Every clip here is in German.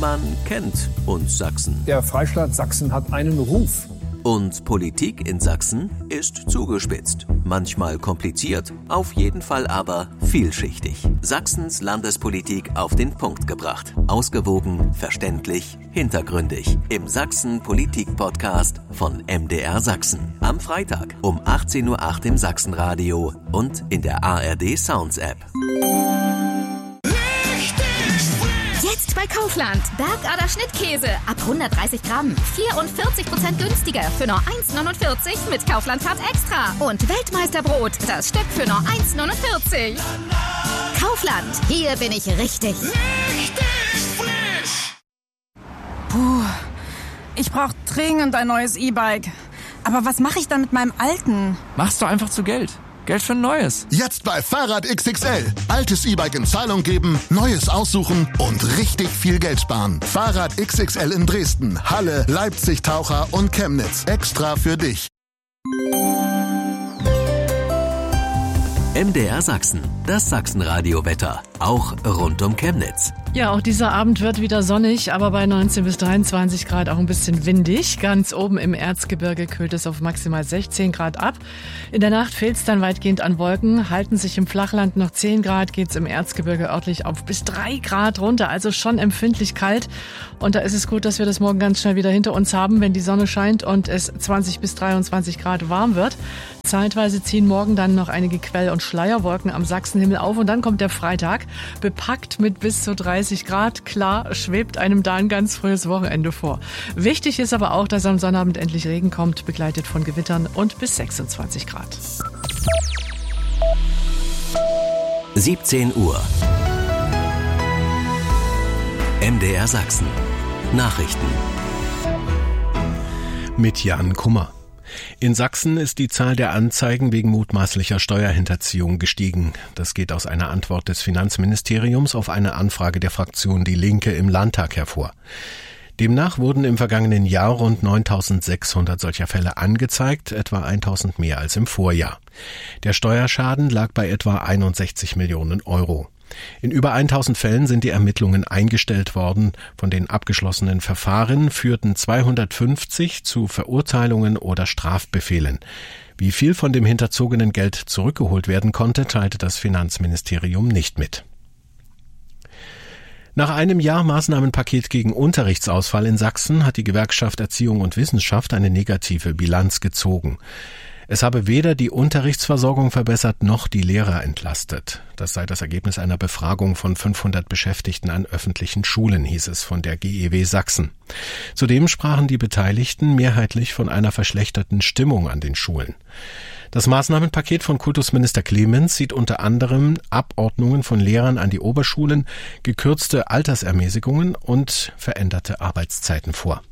Man kennt uns Sachsen. Der Freistaat Sachsen hat einen Ruf. Und Politik in Sachsen ist zugespitzt. Manchmal kompliziert, auf jeden Fall aber vielschichtig. Sachsens Landespolitik auf den Punkt gebracht. Ausgewogen, verständlich, hintergründig. Im Sachsen-Politik-Podcast von MDR Sachsen. Am Freitag um 18:08 Uhr im Sachsenradio und in der ARD Sounds App. Jetzt bei Kaufland. Bergader Schnittkäse. Ab 130 Gramm. 44% günstiger. Für nur 1,49 mit Kaufland-Card extra. Und Weltmeisterbrot. Das Stück für nur 1,49. Kaufland. Hier bin ich richtig. Richtig frisch. Puh. Ich brauche dringend ein neues E-Bike. Aber was mache ich dann mit meinem alten? Mach's doch einfach zu Geld. Geld für ein neues. Jetzt bei Fahrrad XXL. Altes E-Bike in Zahlung geben, neues aussuchen und richtig viel Geld sparen. Fahrrad XXL in Dresden, Halle, Leipzig, Taucher und Chemnitz. Extra für dich. MDR Sachsen, das Sachsenradio-Wetter, auch rund um Chemnitz. Ja, auch dieser Abend wird wieder sonnig, aber bei 19 bis 23 Grad auch ein bisschen windig. Ganz oben im Erzgebirge kühlt es auf maximal 16 Grad ab. In der Nacht fehlt es dann weitgehend an Wolken, halten sich im Flachland noch 10 Grad, geht es im Erzgebirge örtlich auf bis 3 Grad runter, also schon empfindlich kalt. Und da ist es gut, dass wir das morgen ganz schnell wieder hinter uns haben, wenn die Sonne scheint und es 20 bis 23 Grad warm wird. Zeitweise ziehen morgen dann noch einige Quell- und Schleierwolken am Sachsenhimmel auf und dann kommt der Freitag, bepackt mit bis zu 30 Grad. Klar, schwebt einem da ein ganz frühes Wochenende vor. Wichtig ist aber auch, dass am Sonnabend endlich Regen kommt, begleitet von Gewittern und bis 26 Grad. 17 Uhr. MDR Sachsen. Nachrichten. Mit Jan Kummer. In Sachsen ist die Zahl der Anzeigen wegen mutmaßlicher Steuerhinterziehung gestiegen. Das geht aus einer Antwort des Finanzministeriums auf eine Anfrage der Fraktion Die Linke im Landtag hervor. Demnach wurden im vergangenen Jahr rund 9.600 solcher Fälle angezeigt, etwa 1.000 mehr als im Vorjahr. Der Steuerschaden lag bei etwa 61 Millionen Euro. In über 1.000 Fällen sind die Ermittlungen eingestellt worden. Von den abgeschlossenen Verfahren führten 250 zu Verurteilungen oder Strafbefehlen. Wie viel von dem hinterzogenen Geld zurückgeholt werden konnte, teilte das Finanzministerium nicht mit. Nach einem Jahr Maßnahmenpaket gegen Unterrichtsausfall in Sachsen hat die Gewerkschaft Erziehung und Wissenschaft eine negative Bilanz gezogen. Es habe weder die Unterrichtsversorgung verbessert noch die Lehrer entlastet. Das sei das Ergebnis einer Befragung von 500 Beschäftigten an öffentlichen Schulen, hieß es von der GEW Sachsen. Zudem sprachen die Beteiligten mehrheitlich von einer verschlechterten Stimmung an den Schulen. Das Maßnahmenpaket von Kultusminister Clemens sieht unter anderem Abordnungen von Lehrern an die Oberschulen, gekürzte Altersermäßigungen und veränderte Arbeitszeiten vor.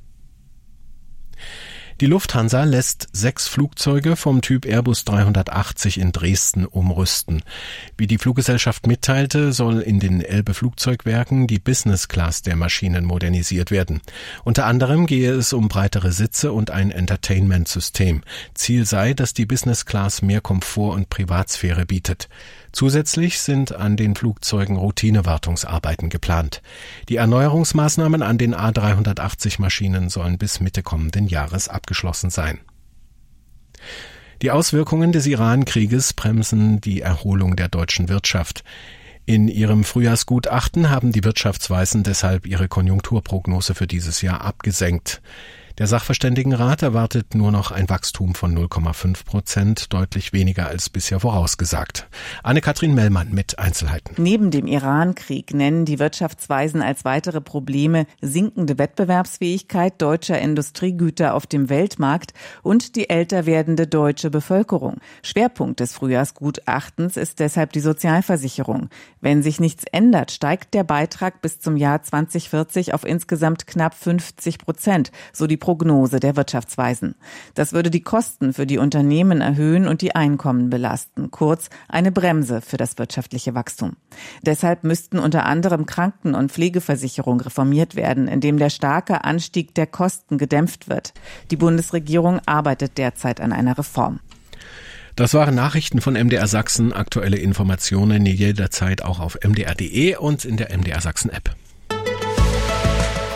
Die Lufthansa lässt 6 Flugzeuge vom Typ Airbus 380 in Dresden umrüsten. Wie die Fluggesellschaft mitteilte, soll in den Elbe-Flugzeugwerken die Business Class der Maschinen modernisiert werden. Unter anderem gehe es um breitere Sitze und ein Entertainment-System. Ziel sei, dass die Business Class mehr Komfort und Privatsphäre bietet. Zusätzlich sind an den Flugzeugen Routinewartungsarbeiten geplant. Die Erneuerungsmaßnahmen an den A380-Maschinen sollen bis Mitte kommenden Jahres abgeschlossen sein. Die Auswirkungen des Iran-Krieges bremsen die Erholung der deutschen Wirtschaft. In ihrem Frühjahrsgutachten haben die Wirtschaftsweisen deshalb ihre Konjunkturprognose für dieses Jahr abgesenkt. Der Sachverständigenrat erwartet nur noch ein Wachstum von 0,5%, deutlich weniger als bisher vorausgesagt. Anne-Kathrin Mellmann mit Einzelheiten. Neben dem Iran-Krieg nennen die Wirtschaftsweisen als weitere Probleme sinkende Wettbewerbsfähigkeit deutscher Industriegüter auf dem Weltmarkt und die älter werdende deutsche Bevölkerung. Schwerpunkt des Frühjahrsgutachtens ist deshalb die Sozialversicherung. Wenn sich nichts ändert, steigt der Beitrag bis zum Jahr 2040 auf insgesamt knapp 50%, so die Prognose der Wirtschaftsweisen. Das würde die Kosten für die Unternehmen erhöhen und die Einkommen belasten. Kurz, eine Bremse für das wirtschaftliche Wachstum. Deshalb müssten unter anderem Kranken- und Pflegeversicherung reformiert werden, indem der starke Anstieg der Kosten gedämpft wird. Die Bundesregierung arbeitet derzeit an einer Reform. Das waren Nachrichten von MDR Sachsen. Aktuelle Informationen jederzeit auch auf mdr.de und in der MDR Sachsen App.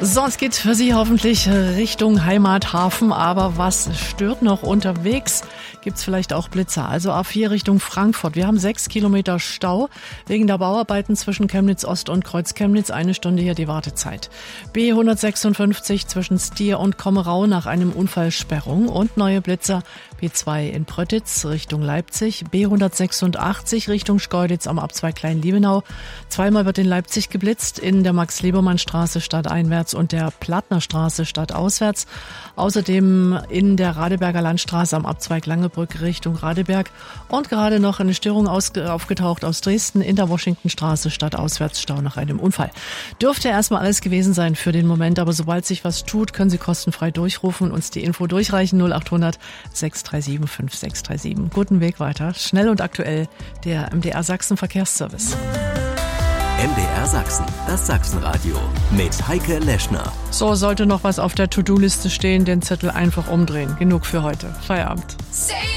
So, es geht für Sie hoffentlich Richtung Heimathafen, aber was stört noch unterwegs? Gibt's vielleicht auch Blitzer. Also A4 Richtung Frankfurt. Wir haben 6 Kilometer Stau wegen der Bauarbeiten zwischen Chemnitz Ost und Kreuz Chemnitz. 1 Stunde hier die Wartezeit. B156 zwischen Stier und Kommerau nach einem Unfall Sperrung und neue Blitzer. B2 in Pröttitz Richtung Leipzig. B186 Richtung Schkeuditz am Abzweig Klein-Liebenau. Zweimal wird in Leipzig geblitzt, in der Max-Liebermann-Straße stadteinwärts und der Plattnerstraße stadtauswärts. Außerdem in der Radeberger Landstraße am Abzweig Langebrück Richtung Radeberg. Und gerade noch eine Störung aufgetaucht aus Dresden in der Washingtonstraße stadtauswärts, Stau nach einem Unfall. Dürfte erstmal alles gewesen sein für den Moment, aber sobald sich was tut, können Sie kostenfrei durchrufen und uns die Info durchreichen. 0800 637 5637. Guten Weg weiter. Schnell und aktuell der MDR Sachsen Verkehrsservice. MDR Sachsen, das Sachsenradio mit Heike Leschner. So, sollte noch was auf der To-Do-Liste stehen, den Zettel einfach umdrehen. Genug für heute. Feierabend.